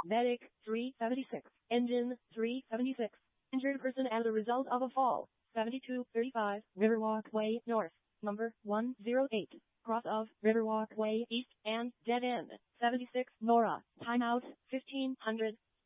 Medic 376. Engine 376. Injured person as a result of a fall. 7235 Riverwalk Way North. Number 108. Cross of Riverwalk Way East and dead end. 76 Nora. Timeout 1500.